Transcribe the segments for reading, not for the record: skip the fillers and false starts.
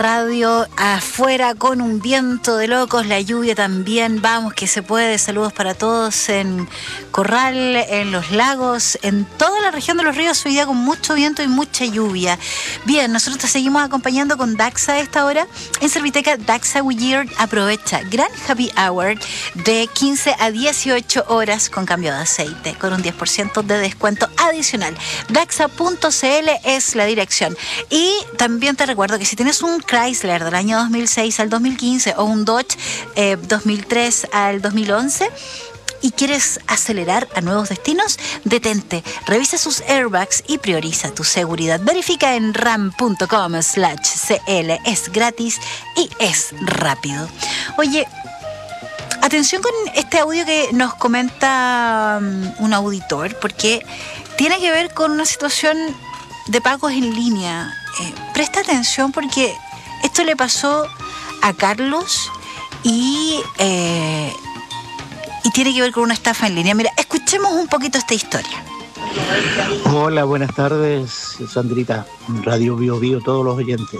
radio afuera con un viento de locos, la lluvia también, vamos que se puede. Saludos para todos en Corral, en los lagos, en toda la región de los ríos, hoy día con mucho viento y mucha lluvia. Bien, nosotros te seguimos acompañando con Daxa a esta hora. En Serviteca Daxa Goodyear aprovecha gran happy hour de 15 a 18 horas con cambio de aceite, con un 10% de descuento adicional. Daxa.cl es la dirección. Y también te recuerdo que si tienes un Chrysler del año 2006 al 2015 o un Dodge 2003 al 2011 y quieres acelerar a nuevos destinos, detente, revisa sus airbags y prioriza tu seguridad. Verifica en ram.com/cl. Es gratis y es rápido. Oye, atención con este audio que nos comenta un auditor, porque tiene que ver con una situación de pagos en línea. Presta atención porque esto le pasó a Carlos y tiene que ver con una estafa en línea. Mira, escuchemos un poquito esta historia. Hola, buenas tardes, Sandrita, Radio Bio Bio, todos los oyentes.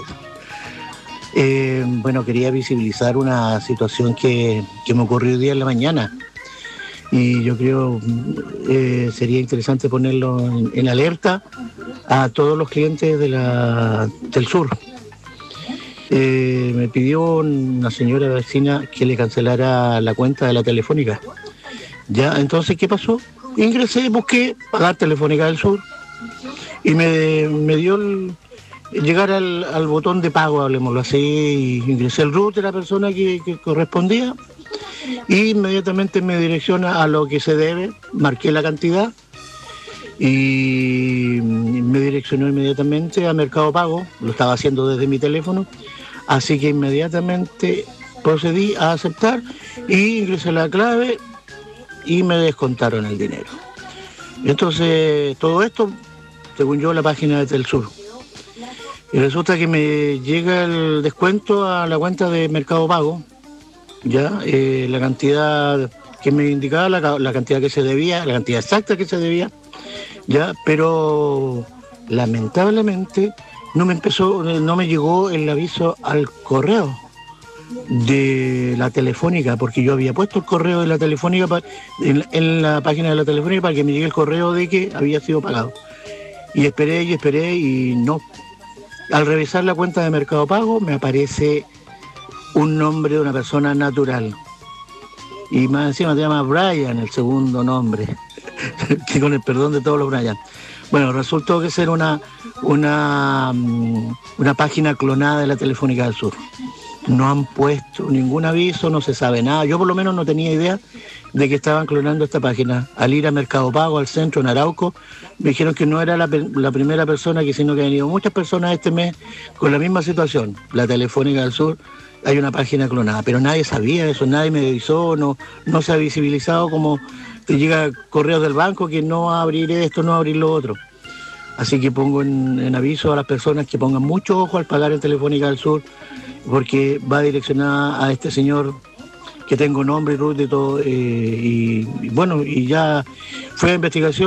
Bueno, quería visibilizar una situación que me ocurrió hoy día en la mañana. Y yo creo sería interesante ponerlo en alerta a todos los clientes del sur. Me pidió una señora vecina que le cancelara la cuenta de la Telefónica. Ya, entonces, ¿qué pasó? Ingresé, busqué pagar Telefónica del Sur y me dio llegar al botón de pago, hablemoslo así, y ingresé el root de la persona que correspondía y inmediatamente me direcciona a lo que se debe, marqué la cantidad y me direccionó inmediatamente a Mercado Pago, lo estaba haciendo desde mi teléfono, así que inmediatamente procedí a aceptar y ingresé la clave y me descontaron el dinero. Entonces, todo esto, según yo, la página de Telsur. Y resulta que me llega el descuento a la cuenta de Mercado Pago, ya, la cantidad que me indicaba, la cantidad que se debía, la cantidad exacta que se debía, ya, pero lamentablemente no me llegó el aviso al correo de la Telefónica, porque yo había puesto el correo de la Telefónica en la página de la Telefónica para que me llegue el correo de que había sido pagado. Y esperé y no. Al revisar la cuenta de Mercado Pago me aparece un nombre de una persona natural. Y más encima se llama Brian, el segundo nombre, que con el perdón de todos los Brian. Bueno, resultó que ser una página clonada de la Telefónica del Sur. No han puesto ningún aviso, no se sabe nada. Yo por lo menos no tenía idea de que estaban clonando esta página. Al ir a Mercado Pago, al centro, en Arauco, me dijeron que no era la primera persona, sino que han venido muchas personas este mes con la misma situación. La Telefónica del Sur, hay una página clonada, pero nadie sabía eso, nadie me avisó, no se ha visibilizado como te llega correos del banco que no va a abrir esto, no va a abrir lo otro. Así que pongo en aviso a las personas que pongan mucho ojo al pagar en Telefónica del Sur, porque va direccionada a este señor que tengo nombre y root y todo, y bueno, y ya fue a investigación.